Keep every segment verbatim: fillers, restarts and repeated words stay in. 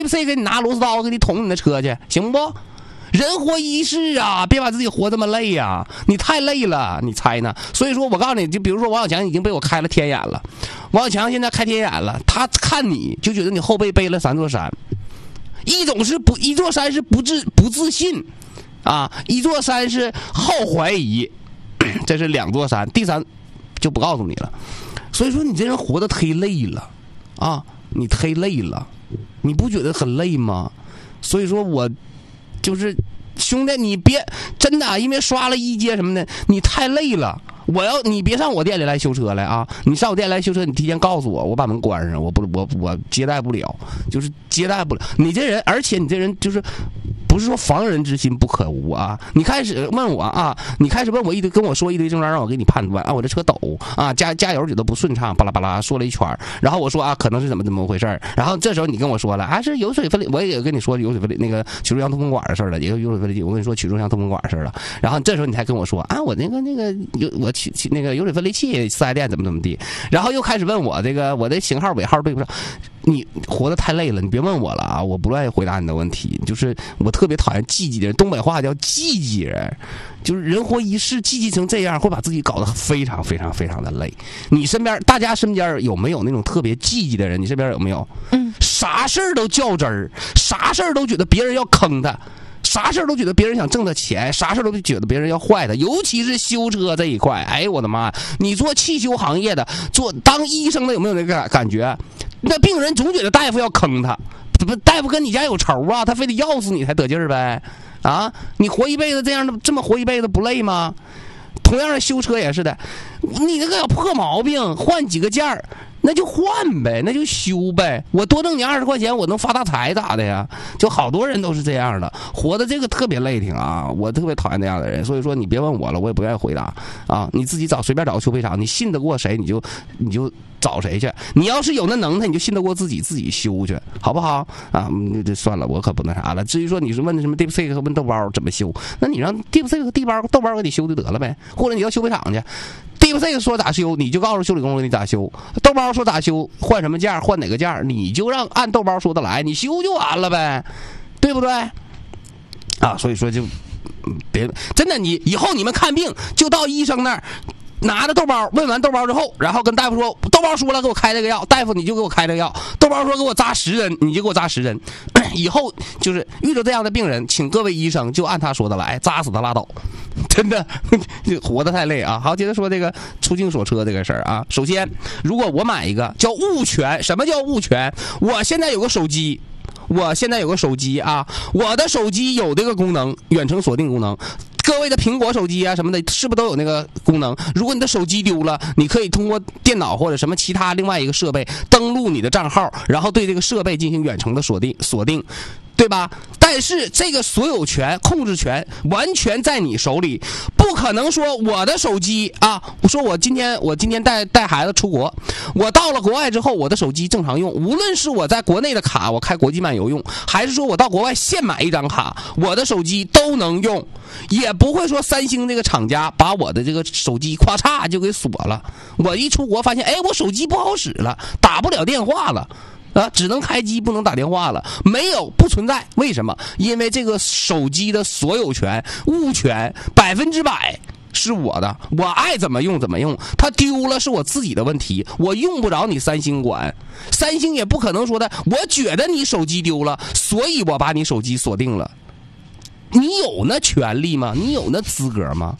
谁给你拿螺丝刀给你捅你的车去，行不？人活一世啊，别把自己活这么累呀、啊！你太累了，你猜呢？所以说我告诉你，就比如说王小强已经被我开了天眼了，王小强现在开天眼了，他看你就觉得你后背背了三座山，一种是不一座山是不自不自信啊，一座山是好怀疑，这是两座山，第三就不告诉你了。所以说你这人活得忒累了啊，你忒累了，你不觉得很累吗？所以说我。就是兄弟，你别真的，因为刷了一阶什么的，你太累了。我要你别上我店里来修车来啊！你上我店里来修车，你提前告诉我，我把门关上，我不我我接待不了，就是接待不了你这人，而且你这人就是。不是说防人之心不可无啊！你开始问我啊，你开始问我一堆，跟我说一堆症状，让我给你判断啊，我这车抖啊，加加油觉得不顺畅，巴拉巴拉说了一圈，然后我说啊，可能是怎么怎么回事，然后这时候你跟我说了啊，是油水分离，我也跟你说油水分离那个曲轴箱通风管的事了，也有油水分离，我跟你说曲轴箱通风管的事了，然后这时候你才跟我说啊，我那个那个油我去那个油水分离器四 S 店怎么怎么地，然后又开始问我这个我的型号尾号对不上。你活得太累了，你别问我了啊！我不愿意回答你的问题。就是我特别讨厌积极的人，东北话叫积极人，就是人活一世，积极成这样，会把自己搞得非常非常非常的累。你身边，大家身边有没有那种特别积极的人？你身边有没有？嗯，啥事儿都较真儿，啥事儿都觉得别人要坑他。啥事儿都觉得别人想挣他钱，啥事儿都觉得别人要坏他，尤其是修车这一块。哎，我的妈！你做汽修行业的，做当医生的有没有那个感觉？那病人总觉得大夫要坑他，不，大夫跟你家有仇啊，他非得要死你才得劲儿呗？啊，你活一辈子这样的，这么活一辈子不累吗？同样的修车也是的，你那个有破毛病，换几个件儿。那就换呗，那就修呗。我多挣你二十块钱，我能发大财咋的呀？就好多人都是这样的，活的这个特别累挺啊。我特别讨厌那样的人，所以说你别问我了，我也不愿意回答啊。你自己找随便找个修配厂，你信得过谁你就你就找谁去。你要是有那能耐，你就信得过自己，自己修去，好不好啊？那这算了，我可不那啥了。至于说你是问什么 DeepSeek 和问豆包怎么修，那你让 DeepSeek 和豆包豆包给你修就得了呗，或者你到修配厂去。DeepSeek 说咋修，你就告诉修理工给你咋修。豆包说咋修，换什么件换哪个件，你就让按豆包说的来，你修就完了呗，对不对？啊，所以说就别真的，你以后你们看病就到医生那儿。拿着豆包问完豆包之后，然后跟大夫说，豆包说了给我开这个药，大夫你就给我开这个药。豆包说给我扎十针，你就给我扎十针。以后就是遇到这样的病人，请各位医生就按他说的来，扎死他拉倒。真的活得太累啊！好，接着说这个出境锁车这个事儿啊。首先，如果我买一个叫物权，什么叫物权？我现在有个手机。我现在有个手机啊，我的手机有这个功能，远程锁定功能。各位的苹果手机啊什么的，是不是都有那个功能？如果你的手机丢了，你可以通过电脑或者什么其他另外一个设备登录你的账号，然后对这个设备进行远程的锁定锁定。对吧？但是这个所有权、控制权完全在你手里，不可能说我的手机啊，我说我今天我今天带带孩子出国，我到了国外之后，我的手机正常用，无论是我在国内的卡，我开国际漫游用，还是说我到国外现买一张卡，我的手机都能用，也不会说三星这个厂家把我的这个手机咔嚓就给锁了。我一出国发现，哎，我手机不好使了，打不了电话了。啊，只能开机不能打电话了，没有不存在。为什么？因为这个手机的所有权、物权百分之百是我的，我爱怎么用怎么用。它丢了是我自己的问题，我用不着你三星管。三星也不可能说的，我觉得你手机丢了，所以我把你手机锁定了。你有那权利吗？你有那资格吗？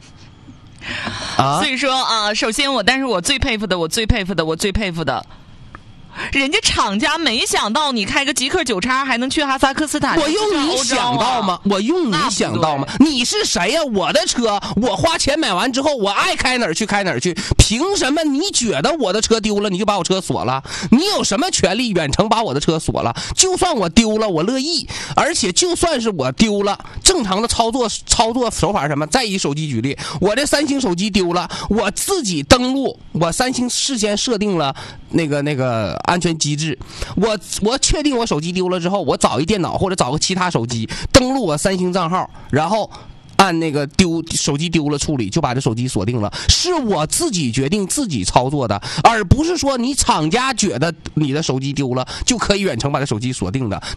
啊， 所以说啊，首先我，但是我最佩服的，我最佩服的，我最佩服的。人家厂家没想到你开个极客九叉还能去哈萨克斯坦， 我用你想到吗？我用你想到吗？你是谁呀？我的车，我花钱买完之后，我爱开哪儿去开哪儿去，凭什么你觉得我的车丢了，你就把我车锁了？你有什么权利远程把我的车锁了？就算我丢了，我乐意，而且就算是我丢了，正常的操作操作手法是什么？再以手机举例，我这三星手机丢了，我自己登录，我三星事先设定了那个那个安全机制，我我确定我手机丢了之后，我找一电脑或者找个其他手机登录我三星账号，然后按那个丢手机丢了处理，就把这手机锁定了。是我自己决定自己操作的，而不是说你厂家觉得你的手机丢了就可以远程把这手机锁定的。